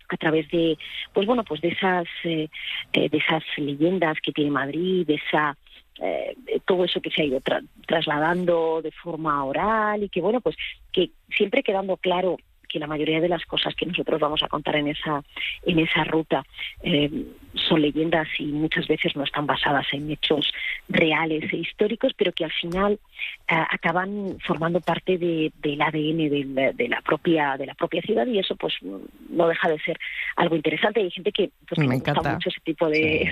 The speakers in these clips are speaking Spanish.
a través de, pues bueno, pues de esas leyendas que tiene Madrid, de todo eso que se ha ido trasladando de forma oral y que, bueno, pues que siempre quedando claro que la mayoría de las cosas que nosotros vamos a contar en esa ruta son leyendas y muchas veces no están basadas en hechos reales e históricos, pero que al final acaban formando parte del ADN de la propia ciudad, y eso pues no deja de ser algo interesante. Hay gente que pues que Me le gusta encanta. mucho ese tipo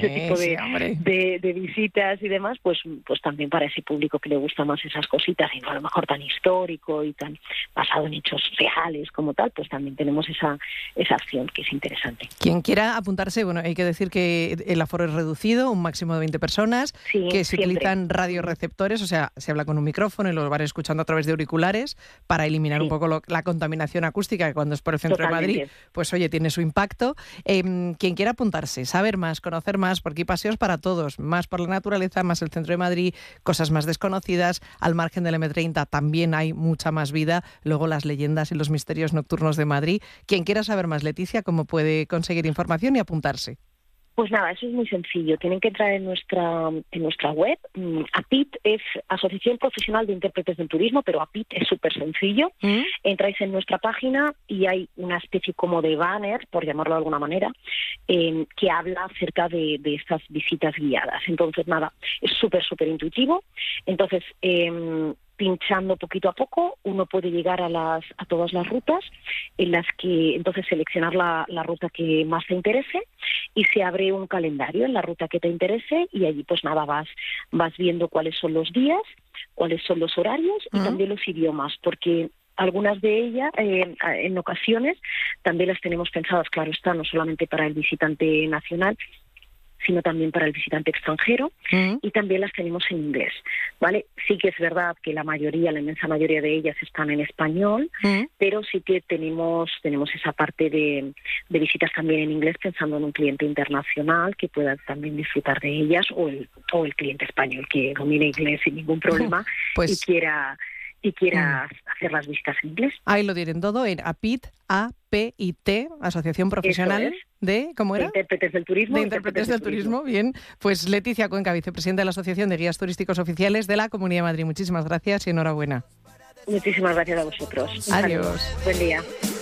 de visitas y demás, pues también para ese público que le gusta más esas cositas y no a lo mejor tan histórico y tan basado en hechos reales como tal, pues también tenemos esa opción que es interesante. Quien quiera apuntarse, bueno, hay que decir que el aforo es reducido, un máximo de 20 personas, Sí, que se siempre utilizan radioreceptores, o sea, se habla con un micrófono y lo van escuchando a través de auriculares para eliminar un poco la contaminación acústica, que cuando es por el centro de Madrid, pues oye, tiene su impacto. Quien quiera apuntarse, saber más, conocer más, porque hay paseos para todos, más por la naturaleza, más el centro de Madrid, cosas más desconocidas, al margen del M30 también hay mucha más vida, luego las leyendas y los misterios nocturnos de Madrid. Quien quiera saber más, Leticia, ¿cómo puede conseguir información y apuntarse? Pues nada, eso es muy sencillo. Tienen que entrar en nuestra web. APIT es Asociación Profesional de Intérpretes del Turismo, pero APIT es súper sencillo. Entráis en nuestra página y hay una especie como de banner, por llamarlo de alguna manera, que habla acerca de estas visitas guiadas. Entonces, nada, es súper intuitivo. Entonces, pinchando poquito a poco, uno puede llegar a todas las rutas, en las que entonces seleccionar la ruta que más te interese, y se abre un calendario en la ruta que te interese, y allí pues nada, vas viendo cuáles son los días, cuáles son los horarios y también los idiomas, porque algunas de ellas, en ocasiones, también las tenemos pensadas, claro está, no solamente para el visitante nacional, sino también para el visitante extranjero, y también las tenemos en inglés, ¿vale? Sí que es verdad que la inmensa mayoría de ellas están en español, pero sí que tenemos esa parte de visitas también en inglés, pensando en un cliente internacional que pueda también disfrutar de ellas, o el cliente español que domine inglés sin ningún problema y quiera hacer las visitas en inglés. Ahí lo tienen todo en APIT, A-P-I-T, Asociación Profesional de, ¿cómo era? De Intérpretes del Turismo. De Intérpretes del Turismo, bien. Pues Leticia Cuenca, vicepresidenta de la Asociación de Guías Turísticos Oficiales de la Comunidad de Madrid. Muchísimas gracias y enhorabuena. Muchísimas gracias a vosotros. Adiós. Buen día.